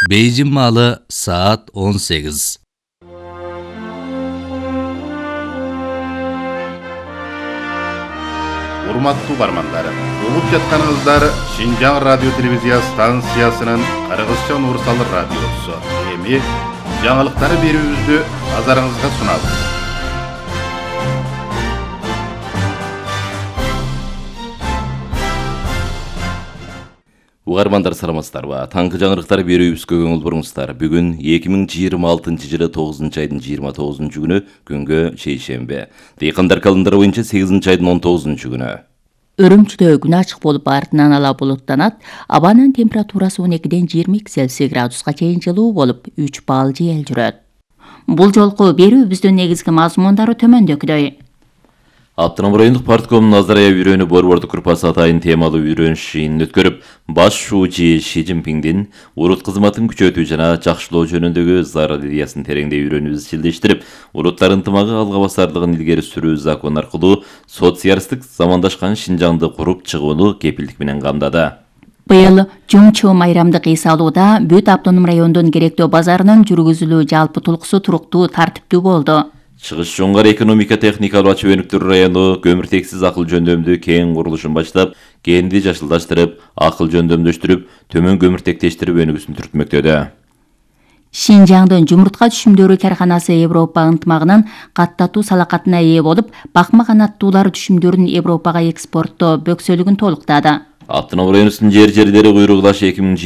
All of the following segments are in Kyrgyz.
Бейжің малы saat 18. Урматтуу бармандар, угуп жатканыңыздар Шинжаң радио телевизия станциясынын Кыргызча Нурсалы радиосу. Эми жаңылыктары берүүбүздү назарыңызга сунабыз. Угармандар саламатсыздарбы? Таңкы жаңырыктар берүүбүзгө көңүл буруңуздар. Бүгүн 2026-жылы 9-айдын 29 күнү, күнгө шейшембе. Дыйкандар календары боюнча 8-айдын 19 күнү. Үрүмчүдө күн ачык болуп, артынан ала булуттанат. Абанын температурасы 12-ден 22 Цельсий градуска чейин жылуу болуп, 3 балл жел жүрөт. Бул жолку берүүбүздүн негизги мазмундары төмөндөгүдөй. Автоном райондук парткомдун Назарая үйрөнүү борбордук группасы атайын темалуу үйрөнүш жыйынын өткөрүп, баш шуучу Ши Цзиньпиңдин урут кызматын күчөтүү жана жакшылоо жөнүндөгү зарыл идеясын тереңдей үйрөнүүбү изчилдештирип, уруттар ынтымагы алга басарлыгын илгери сүрүү закон аркылуу социалисттик замандашкан Шинжаңды куруп чыгууну кепилдик менен камдады. Быйыл Жумчу майрамдык эс алууда бүт автоном райондун керектөө базарынын жүргүзүлүү жалпы тулкусу туруктуу, тартиптүү болду. Чыгыш Жоңгар экономика техникалуу ачуу өнүктүрүү району көмүртексиз акыл жөндөмдүү кең курулушун баштап, кенди жашылдаштырып, акыл жөндөмдөштүрүп, төмөн көмүртектештирип өнүгүүсүн түртмөктөдө. Шинжаңдын жумуртка түшүмдөрү карханасы Европа ынтымагынын каттатуу салакатына ээ болуп, бакма канаттуулар түшүмдөрүн Европага экспорттоо бөксөлүгүн толуктады. Автоном районунун жер-жерлери куйругулаш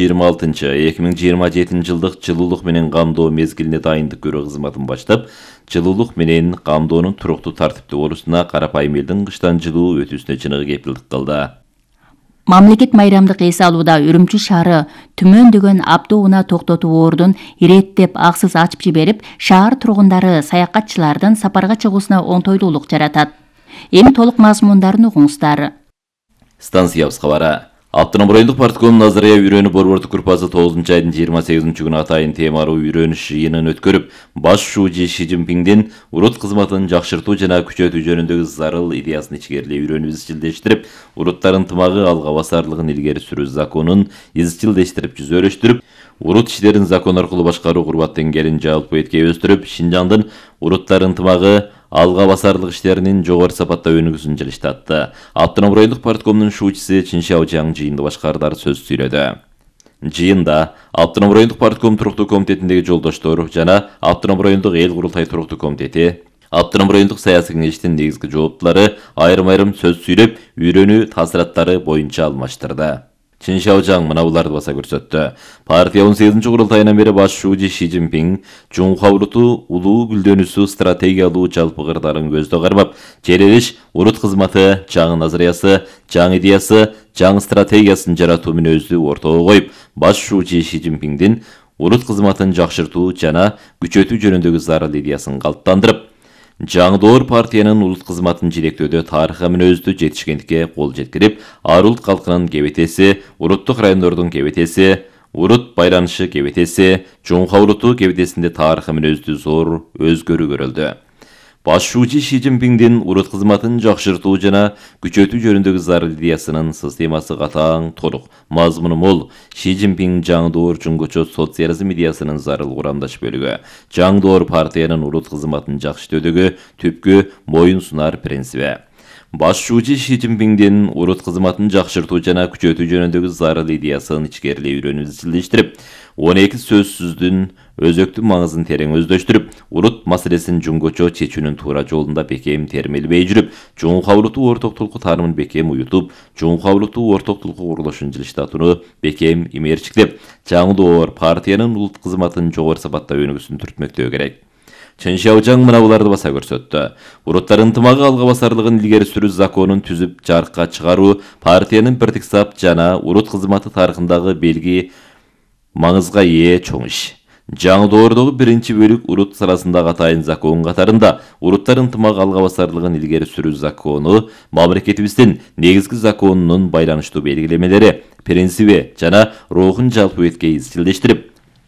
2026-2027 жылдык жылуулук менен камдоо мезгилине дайындык көрүү кызматын баштап, жылуулук менен камдоонун туруктуу тартиптүү болуусуна карапайым элдин кыштан жылуу өтүүсүнө чыныгы кепилдик кылды. Мамлекет майрамдык эс алууда Үрүмчү шаары түмөндөгөн автоунаа токтотуу ордун иреттеп аксыз ачып жиберип, шаар тургундары саякатчылардын сапарга чыгуусуна оңтойлуулук жаратат. Эми толук мазмундарын угуңуздар. Станциябыз кабары. Автоном райондук парткомдун Назарая үйрөнүү борбордук группасы 9-айдын 28 күнү атайын темалуу үйрөнүш жыйынын өткөрүп, баш шуучу Ши Цзиньпиңдин урут кызматын жакшыртуу жана күчөтүү жөнүндөгү зарыл идеясын ичкерилей үйрөнүүбү изчилдештирип, уруттар ынтымагы алга басарлыгын илгери сүрүү законун изчилдештирип жүзөлөштүрүп, урут иштерин закон аркылуу башкаруу курбат деңгээлин жалпы этке өстүрүп, Шинжаңдын уруттар ынтымагы алга басарлык иштеринин жогору сапатта өнүгүүсүн жылыштатты. Автоном райондук парткомдун шуучусу Чин Шаожаң жыйынды башкардар сөз сүйлөдү. Жыйында Автоном райондук партком туруктуу комитетиндеги жолдоштор жана Автоном райондук эл курултай туруктуу комитети, Автоном райондук саясий кеңештин негизги жооптулары айрым-айрым сөз сүйлөп, үйрөнүү таасираттары боюнча алмаштырды. Чин Шаожаң мына буларды баса көрсөттү. Партия 18 курултайынан бери баш шуучу Ши Цзиньпиң Жумхуа уруту улуу гүлдөнүүсү стратегиялуу жалпы кырдаалын көздө кармап, жерелиш, урут кызматы, жаңы назариясы, жаңы идеясы, жаңы стратегиясын жаратуу мүнөздү ортого коюп, баш шуучу Ши Цзиньпиңдин урут кызматын жакшыртуу жана күчөтүү жөнүндөгү зарыл идеясын калыптандырып, жаңы доор партиянын улут кызматын жетектөөдө тарыхка мүнөздүү жетишкендикке кол жеткирип, ар улут калкынын кебетеси, уруттук райондордун кебетеси, урут байланышы кебетеси, Жумхуа уруту кебетесинде тарыхка мүнөздүү зор өзгөрүү көрүлдү. Баш шуучу Ши Цзиньпиңдин урут кызматын жакшыртуу жана күчөтүү жөнүндөгү зарыл идеясынын системасы катаң, толук, мазмуну мол. Ши Цзиньпиң жаңы доор жунгучу социализм идеясынын зарыл курамдаш бөлүгү, жаңы доор партиянын урут кызматын жакшыртүүдөгү түпкү моюн сунар принциби. Баш шуучу Ши Цзиньпиңдин урут кызматын жакшыртуу жана күчөтүү жөнүндөгү зарыл идеясын ичкерилей үйрөнүүбү изчилдештирип, 12 сөзсүздүн өзөктүү маңызын терең өздөштүрүп, урут маселесин жунгочо чечүүнүн туура жолунда бекем термелбей жүрүп, Жумхуа уруту орток тулку таанымын бекем уютуп, Жумхуа уруту орток тулку курулушун жылыштатууну бекем имерчиктеп, жаңы доор партиянын улут кызматын жогору сапатта өнүгүүсүн түртмөктөө керек. Чин Шаожаң мына буларды баса көрсөттү. Уруттар ынтымагы алга басарлыгын илгери сүрүү законун түзүп жарыкка чыгаруу партиянын бирдиксап жана урут кызматы тарыхындагы белги маңызга ээ чоң иш. Жаңы доордогу биринчи бөлүк урут саласындагы атайын закон катарында уруттар ынтымагы алга басарлыгын илгери сүрүү закону мамлекетибиздин негизги законунун байланыштуу белгилемелери, принциби жана рухун жалпы этке изчилдештирип,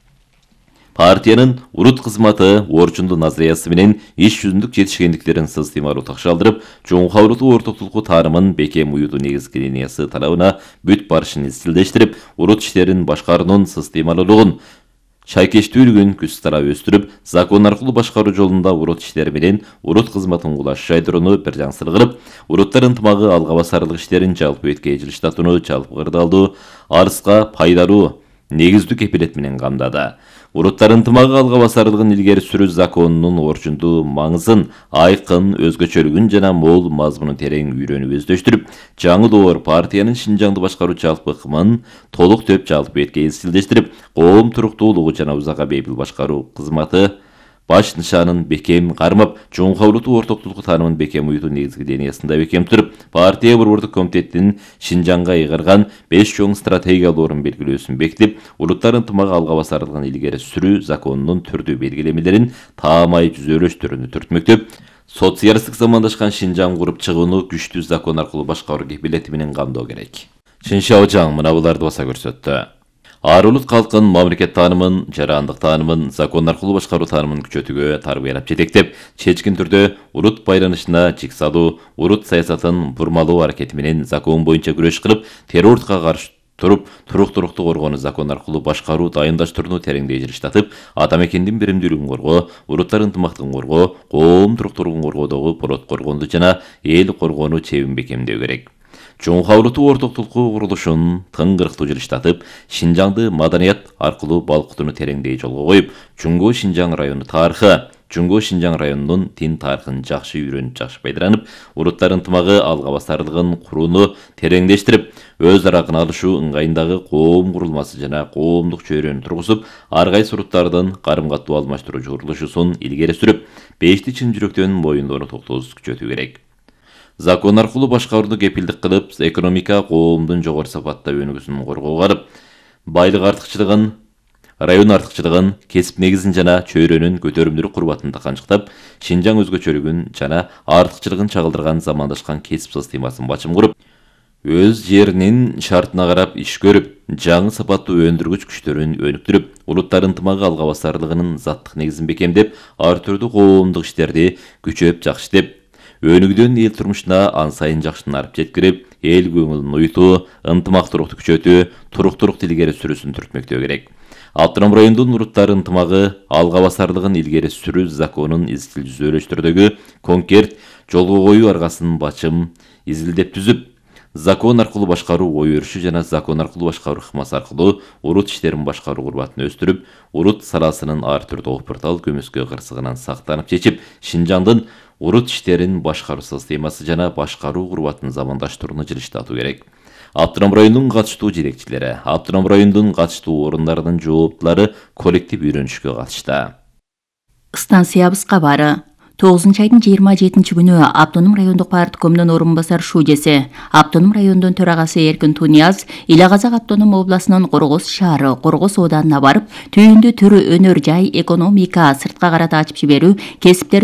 партиянын урут кызматы орчундуу назариясы менен иш жүзүндүк жетишкендиктерин сыстыймалуу такшалдырып, Жумхуа уруту ортоктулку таанымын бекем уютуу негизги линиясы талабына бүт барышын изчилдештирип, урут иштерин башкаруунун сыстыймалуулугун шайкештүүлүгүн күз тарап өстүрүп, закон аркылуу башкаруу жолунда урут иштери менен урут кызматын кулаш жайдырууну бир жаңсыр кылып, уруттар ынтымагы алга басарлык иштерин жалпы өткөй жылыштатууну жалпы кырдаалдуу, арыска пайдалуу негиздүү кепилет менен камдады. Уруттар ынтымагы алга басарлыгын илгери сүрүү законунун орчундуу маңызын, айкын, өзгөчөлүгүн жана мол мазмунун терең үйрөнүп өздөштүрүп, жаңы доор партиянын Шинжаңды башкаруу жалпы ыкмын толук төп жалпы эткей изчилдештирип, коом туруктуулугу жана узакка бейпил башкаруу кызматы баш нышанын бекем кармап, чоңкаулуу ортоктулук таанымын бекем уютуу негизги денесинде бекем туруп, партия борбордук комитеттин Шинжаңга ыйгарган 5 чоң стратегиялуу орун белгилөөсүн бекитип, уруттар ынтымагы алга басарлыгын илгери сүрүү законунун түрдүү белгилемелерин таамай жүзөлөштөрүнү түртмөктөп, социалисттик замандашкан Шинжаң куруп чыгууну күчтүү закон аркылуу башкаруу кепилети менен камдоо керек. Шиншаожаң мына буларды баса көрсөттү. Ар улут калкын мамлекет таанымын, жарандык таанымын, закон аркылуу башкаруу таанымын күчөтүүгө тарбиялап жетектеп, чечкин түрдө урут байланышына чек салуу, урут саясатын бурмалоо аракети менен закон боюнча күрөш кылып, террордукка каршы туруп, туруктуулукту коргоону закон аркылуу башкаруу дайындаштырууну тереңдей жылыштатып, ата мекендин биримдүүлүгүн коргоо, уруттар ынтымактыгын коргоо, коом туруктуулугун коргоодогу борот коргоонду жана эл коргоону чебин бекемдөө керек. Чоңкаулуу ортоктулукту курулушун тыңгырыктуу жылыштатып, Шинжаңды маданият аркылуу балкытууну тереңдей жолго коюп, Чуңго Шинжаң району тарыхы, Чуңго Шинжаң районунун тин тарыхын жакшы үйрөнүп, жакшы пайдаланып, уруттар ынтымагы алга басарлыгын курууну тереңдештирип, өз ара алышуу ыңгайындагы коом курулмасы жана коомдук чөйрөнү тургузуп, ар кайсы уруттардын карым-катуу алмаштыруу курулушун илгери сүрүп, бешти чын жүрөктөн моюндоону токтоосуз күчөтүү керек. Закон аркылуу башкарууну кепилдик кылып, экономика коомдун жогору сапатта өнүгүүсүн коргоого алып, байлык артыкчылыгын, район артыкчылыгын, кесип негизин жана чөйрөнүн көтөрүмдүүлүк курбатында канчыктап, Шинжаң өзгөчөлүгүн жана артыкчылыгын чагылдырган замандашкан кесип системасын бачым куруп, өз жеринин шартына карап иш көрүп, жаңы сапаттуу өндүргүч күчтөрүн өнүктүрүп, улуттар ынтымагы алга басарлыгынын заттык негизин бекемдеп, ар түрдүү коомдук иштерди күчөп жакшытып, өнүгүүдөн эл турмушуна ан сайын жакшынарып жеткирип, эл көңүлүн уютуу, ынтымактуулукту күчөтүү, туруктуулукту илгери сүрүүсүн түртмөктөө керек. Автоном райондун уруттар ынтымагы алга басарлыгын илгери сүрүү законун изчил жүзөлөштүрүүдөгү конкрет жолго коюу аргасын бачым изилдеп түзүп, закон аркылуу башкаруу ой өрүшү жана закон аркылуу башкаруу ыкмасы аркылуу урут иштерин башкаруу курбатын өстүрүп, урут саласынын ар түрдүү опуртал көмөскө кырсыгынан сактанып чечип, Шинжаңдын урут иштерин башкаруу системасы жана башкаруу курбатын замандаштырууну жылыштатуу керек. Автоном райондун катыштуу жетекчилери, автоном райондун катыштуу орундарынын жооптулары коллектив үйрөнүшкө катышты. Станциябыз кабары 9 айдын 27 күнү Автоном райондук парткомдун орун басар шуудеси, Автоном райондун төрагасы Эркин Тунияз Ила Казак автоном областынын Коргоз шаары, Коргоз ооданына барып, түйүндү түрү өнөр жай, экономика, сыртка карата ачып жиберүү, кесиптерди